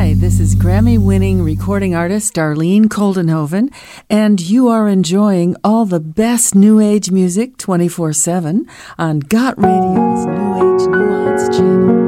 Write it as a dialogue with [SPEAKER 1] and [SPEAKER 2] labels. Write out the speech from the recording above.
[SPEAKER 1] Hi, this is Grammy-winning recording artist Darlene Koldenhoven, and you are enjoying all the best New Age music 24/7 on Got Radio's New Age Nuance channel.